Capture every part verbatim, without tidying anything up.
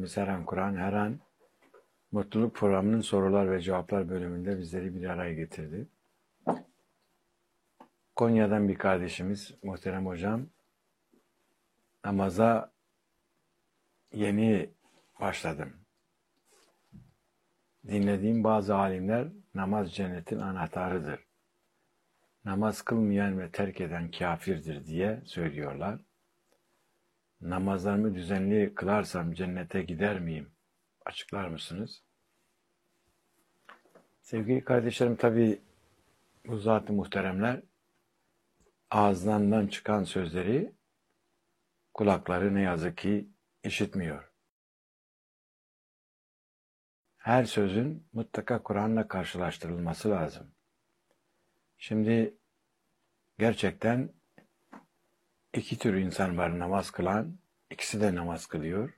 Rabbimiz her an Kur'an, her an Mutluluk Programı'nın sorular ve cevaplar bölümünde bizleri bir araya getirdi. Konya'dan bir kardeşimiz, muhterem hocam, namaza yeni başladım. Dinlediğim bazı alimler namaz cennetin anahtarıdır. Namaz kılmayan ve terk eden kafirdir diye söylüyorlar. Namazlarımı düzenli kılarsam cennete gider miyim? Açıklar mısınız? Sevgili kardeşlerim, tabii bu zat-ı muhteremler ağızlarından çıkan sözleri kulakları ne yazık ki işitmiyor. Her sözün mutlaka Kur'an'la karşılaştırılması lazım. Şimdi gerçekten iki tür insan var namaz kılan, ikisi de namaz kılıyor.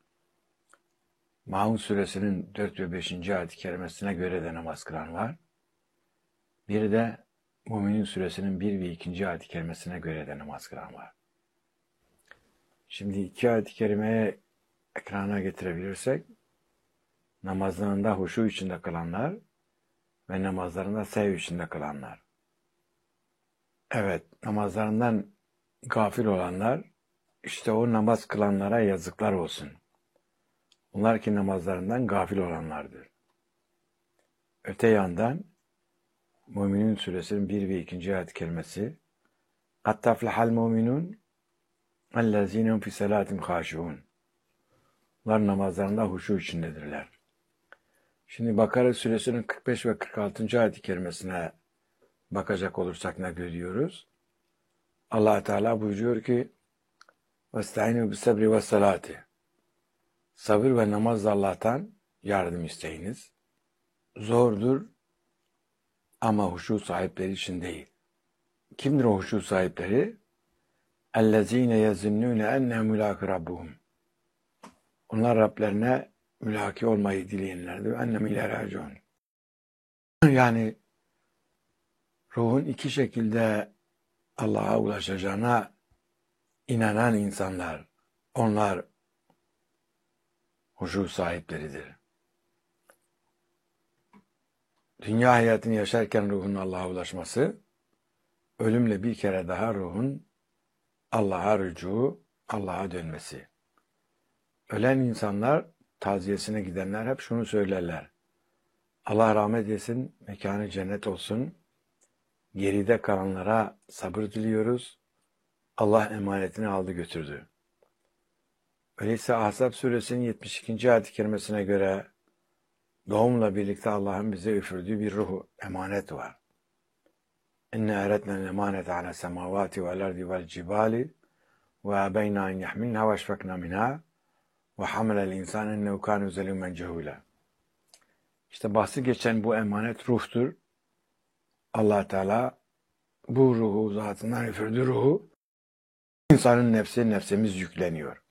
Maun suresinin dört ve beşinci ayet-i kerimesine göre de namaz kılan var. Bir de Müminin suresinin bir ve ikinci ayet-i kerimesine göre de namaz kılan var. Şimdi iki ayet-i kerimeye ekrana getirebilirsek, namazlarında huşu içinde kılanlar ve namazlarında sev içinde kılanlar. Evet, namazlarından gafil olanlar, işte o namaz kılanlara yazıklar olsun. Onlar ki namazlarından gafil olanlardır. Öte yandan Müminin suresinin bir ve ikinci ayet-i kerimesi قَدْ تَفْلَحَ الْمُؤْمِنُونَ اَلَّذ۪ينَ هُمْ فِي سَلَاتِمْ خَاشِعُونَ. Onlar namazlarında huşu içindedirler. Şimdi Bakara suresinin kırk beş ve kırk altıncı ayet-i kerimesine bakacak olursak ne görüyoruz? Allah Teala buyuruyor ki وَاسْتَعِنُوا بِالسَّبْرِ وَالصَّلَاتِ. Sabır ve namazla Allah'tan yardım isteyiniz. Zordur ama huşu sahipleri için değil. Kimdir o huşu sahipleri? اَلَّذ۪ينَ يَزِنُّونَ اَنَّهُ مُلَاقِ رَبُّهُمْ. Onlar Rablerine mülaki olmayı dileyenlerdir. اَنَّمْ اِلَى رَاجِعُونَ. Yani ruhun iki şekilde Allah'a ulaşacağına inanan insanlar, onlar huşu sahipleridir. Dünya hayatını yaşarken ruhun Allah'a ulaşması, ölümle bir kere daha ruhun Allah'a rücu, Allah'a dönmesi. Ölen insanlar, taziyesine gidenler hep şunu söylerler. Allah rahmet etsin, mekanı cennet olsun. Geride kalanlara sabır diliyoruz. Allah emanetini aldı götürdü. Öyleyse Ahzab suresinin yetmiş ikinci ayet-i kerimesine göre doğumla birlikte Allah'ın bize üfürdüğü bir ruhu, emanet var. İnne eretnel emanete ala semavati vel ardi vel cibali ve abeyna en yahmilna ve eşfekna minha ve hamelel insan ennehu kâne zelûmen cehûlâ. İşte bahsi geçen bu emanet ruhtur. Allah Teala bu ruhu, zatından üfürdüğü ruhu insanın nefsi, nefsimiz yükleniyor.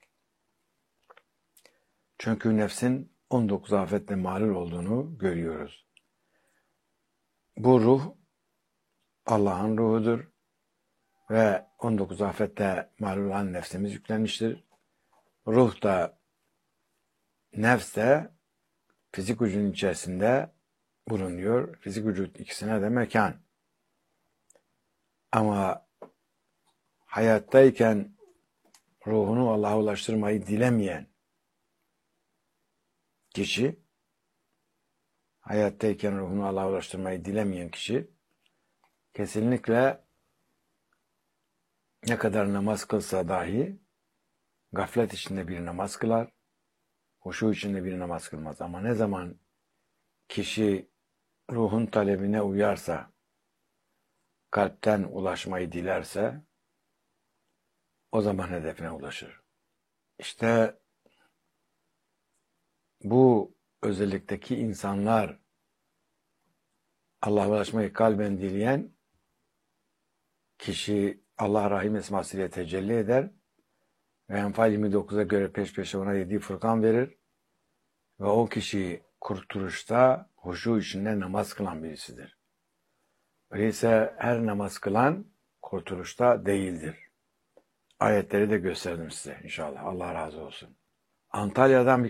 Çünkü nefsin on dokuz afetle mağrur olduğunu görüyoruz. Bu ruh Allah'ın ruhudur ve on dokuz afette mağrur olan nefsimiz yüklenmiştir. Ruh da, nefs de fizik vücudun içerisinde bulunuyor. Fizik vücut ikisine de mekan. Ama hayattayken ruhunu Allah'a ulaştırmayı dilemeyen kişi, hayattayken ruhunu Allah'a ulaştırmayı dilemeyen kişi, kesinlikle ne kadar namaz kılsa dahi gaflet içinde bir namaz kılar, huşu içinde bir namaz kılmaz. Ama ne zaman kişi ruhun talebine uyarsa, kalpten ulaşmayı dilerse, o zaman hedefine ulaşır. İşte bu özellikteki insanlar Allah'a ulaşmayı kalben dileyen kişi Allah Rahim esmasıyla tecelli eder ve Enfal yirmi dokuza göre peş peşe ona yedi Furkan verir ve o kişi kurtuluşta huşu içinde namaz kılan birisidir. Öyleyse her namaz kılan kurtuluşta değildir. Ayetleri de gösterdim size inşallah. Allah razı olsun. Antalya'dan bir